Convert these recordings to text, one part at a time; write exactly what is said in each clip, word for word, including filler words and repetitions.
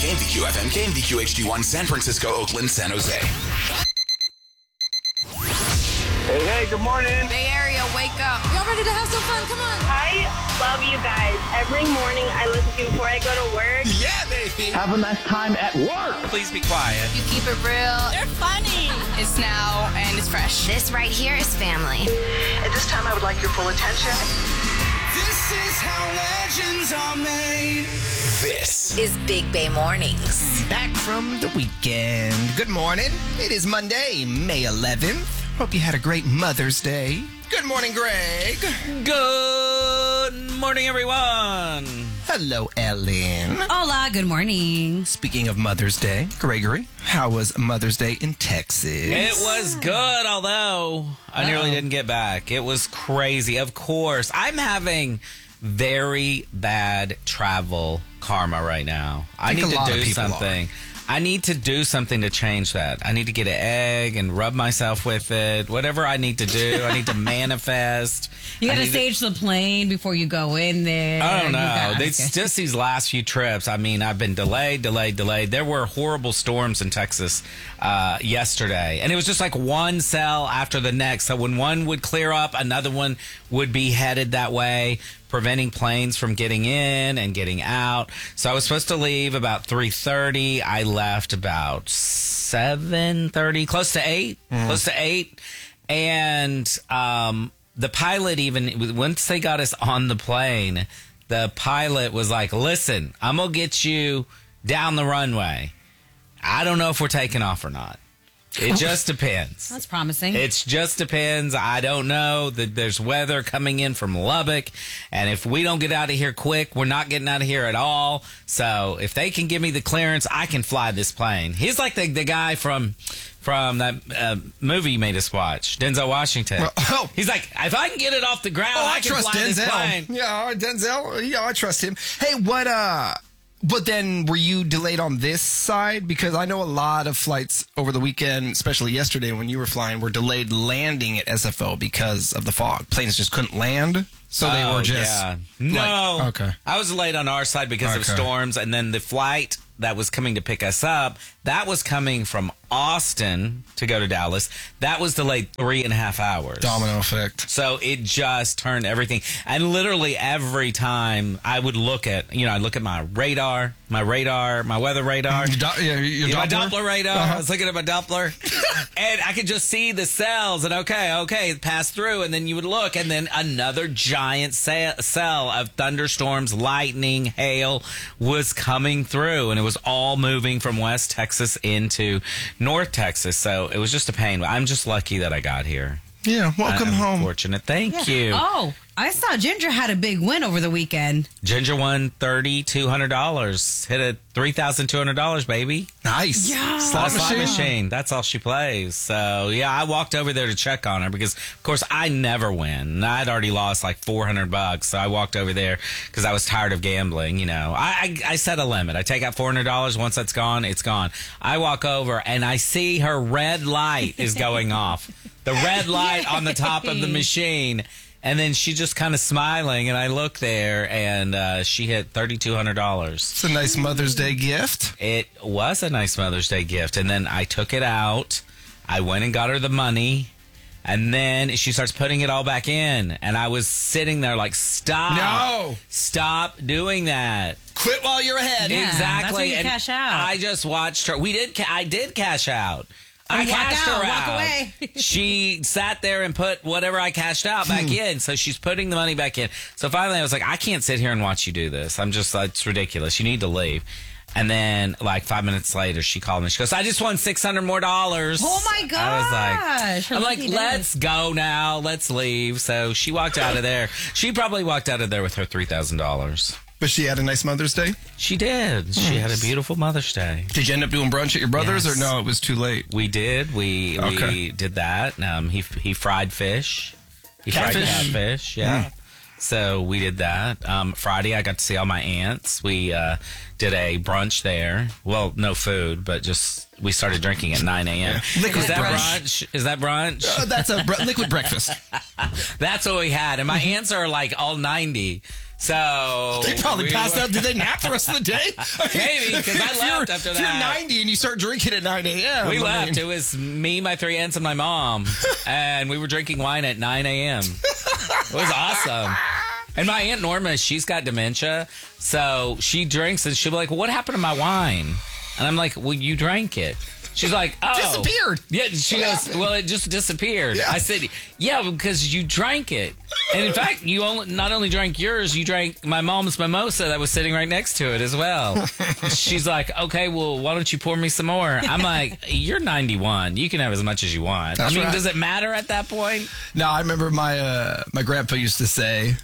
K M V Q F M, K M V Q H D one, San Francisco, Oakland, San Jose. Hey, hey, good morning. Bay Area, wake up. Y'all ready to have some fun? Come on. I love you guys. Every morning I listen to you before I go to work. Yeah, baby. Have a nice time at work. Please be quiet. You keep it real. They're funny. It's now and it's fresh. This right here is family. At this time, I would like your full attention. This is how legends are made. This Is Big Bay Mornings. Back from the weekend. Good morning. It is Monday, May eleventh. Hope you had a great Mother's Day. Good morning, Greg. Good morning, everyone. Hello, Ellen. Hola, good morning. Speaking of Mother's Day, Gregory, how was Mother's Day in Texas? It was good, although I nearly didn't get back. It was crazy. Of course, I'm having very bad travel karma right now. I, I think need a lot to of do people something. I need to do something to change that. I need to get an egg and rub myself with it. Whatever I need to do. I need to manifest. You got I to need stage the plane before you go in there. I don't You know. got- It's okay. just these last few trips. I mean, I've been delayed, delayed, delayed. There were horrible storms in Texas uh, yesterday. And it was just like one cell after the next. So when one would clear up, another one would be headed that way, preventing planes from getting in and getting out. So I was supposed to leave about three thirty. I left about seven thirty, close to eight, close to eight. And um, the pilot even, once they got us on the plane, the pilot was like, listen, I'm going to get you down the runway. I don't know if we're taking off or not. It just depends. That's promising. It just depends. I don't know. That there's weather coming in from Lubbock, and if we don't get out of here quick, we're not getting out of here at all. So if they can give me the clearance, I can fly this plane. He's like the, the guy from from that uh, movie you made us watch, Denzel Washington. Well, oh. He's like, if I can get it off the ground, Oh, I, I, can trust fly this Denzel. plane. Yeah, Denzel. Yeah, I trust him. Hey, what, uh, but then were you delayed on this side? Because I know a lot of flights over the weekend, especially yesterday when you were flying, were delayed landing at S F O because of the fog. Planes just couldn't land. So they Oh, were just. yeah. No. Like, okay. I was late on our side because of Okay. storms, and then the flight that was coming to pick us up, that was coming from Austin to go to Dallas. That was delayed three and a half hours. Domino effect. So it just turned everything. And literally every time I would look at, you know, I look at my radar, my radar, my weather radar. Your do- yeah, your Yeah, my Doppler? Doppler radar. Uh-huh. I was looking at my Doppler, and I could just see the cells. And okay, okay, pass through, and then you would look, and then another giant ce- cell of thunderstorms, lightning, hail was coming through, and it was all moving from West Texas into North Texas. So it was just a pain. I'm just lucky that I got here. Yeah, welcome I'm home. Fortunate. Thank you. Oh, I saw Ginger had a big win over the weekend. Ginger won three thousand two hundred dollars. Hit a three thousand two hundred dollars, baby. Nice. Yeah. Slot Slot machine. machine. That's all she plays. So, yeah, I walked over there to check on her because, of course, I never win. I'd already lost like four hundred bucks. So I walked over there because I was tired of gambling. You know, I, I, I set a limit. I take out four hundred dollars. Once that's gone, it's gone. I walk over and I see her red light is going off. The red light on the top of the machine. And then she just kind of smiling, and I look there, and uh, she hit three thousand two hundred dollars. It's a nice Mother's Day gift. It was a nice Mother's Day gift. And then I took it out. I went and got her the money. And then she starts putting it all back in. And I was sitting there like, stop. No. Stop doing that. Quit while you're ahead. Yeah, exactly. that's when you And cash out. I just watched her. We did. Ca- I did cash out. I And walk cashed out, her walk out. away. She sat there and put whatever I cashed out back in. So she's putting the money back in. So finally I was like, I can't sit here and watch you do this. I'm just, it's ridiculous. You need to leave. And then like five minutes later, she called me. She goes, I just won six hundred more dollars. Oh my gosh. I was like, Her I'm like, lucky day. let's go now. Let's leave. So she walked out of there. She probably walked out of there with her three thousand dollars. But she had a nice Mother's Day. She did. She had a beautiful Mother's Day. Did you end up doing brunch at your brother's, Yes. or no? It was too late. We did. We Okay. we did that. Um, he he fried fish. He fried Catfish? catfish. Yeah. So we did that. Um, Friday, I got to see all my aunts. We uh, did a brunch there. Well, no food, but just we started drinking at nine a.m. Liquid Is that brunch. brunch? Is that brunch? Uh, that's a bre- liquid breakfast. That's what we had. And my aunts are like all ninety. So They probably we passed were- out. Did they nap the rest of the day? Maybe, 'cause I If left you're- after If you're that. ninety and you start drinking at nine a.m. We I left. mean- It was me, my three aunts, and my mom, and we were drinking wine at nine a.m. It was awesome. And my aunt Norma, she's got dementia, so she drinks, and she'll be like, well, "What happened to my wine?" And I'm like, "Well, you drank it." She's like, "Oh, Disappeared. Yeah, she goes, "Well, it just disappeared." Yeah. I said, "Yeah, because you drank it." And in fact, you only, not only drank yours, you drank my mom's mimosa that was sitting right next to it as well. She's like, "Okay, well, why don't you pour me some more?" I'm like, "You're ninety-one. You can have as much as you want." That's I mean, right. does it matter at that point? No, I remember my uh, my grandpa used to say,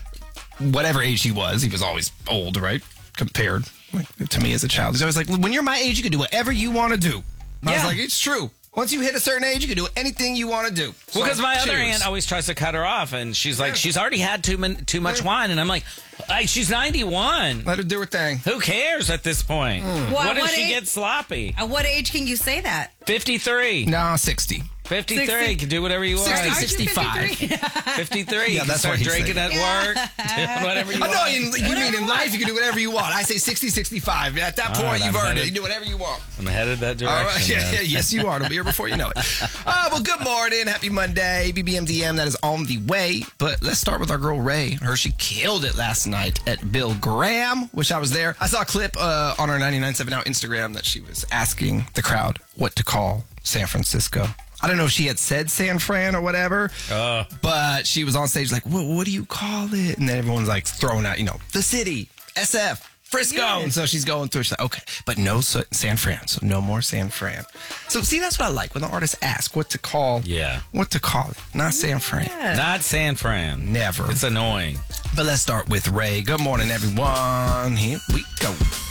whatever age he was, he was always old, right? Compared like, to me as a child. He's always like, when you're my age, you can do whatever you want to do. I was Yeah. like, it's true. Once you hit a certain age, you can do anything you want to do. Well, because So, my other cheers. aunt always tries to cut her off, and she's like, Yeah. she's already had too min- too much Yeah. wine, and I'm like, like she's ninety-one. Let her do her thing. Who cares at this point? Mm. Well, What if what she age- gets sloppy? At what age can you say that? fifty-three. No, sixty. fifty-three. sixty. You can do whatever you want. sixty, Aren't you sixty-five. fifty-three. Yeah, you can that's start what he drinking said. at work, doing whatever you Oh, want. no, you, you mean in life, you can do whatever you want. I say sixty, sixty-five. At that All point, right, you've I'm earned it. headed- You do whatever you want. I'm headed that All direction. right. Yeah, man. yeah, yes, you are. It'll be here before you know it. Uh, well, good morning. Happy Monday. B B M D M, that is on the way. But let's start with our girl, Ray. Her, she killed it last night at Bill Graham. Wish I was there. I saw a clip uh, on our ninety-nine point seven Now Instagram that she was asking the crowd what to call San Francisco. I don't know if she had said San Fran or whatever, Uh. but she was on stage like, what, what do you call it? And then everyone's like throwing out, you know, the city, S F, Frisco. And so she's going through. She's like, okay, but no so- San Fran. So no more San Fran. So see, that's what I like when the artists ask what to call. Yeah. What to call it. Not San Fran. Not San Fran. Never. It's annoying. But let's start with Ray. Good morning, everyone. Here we go.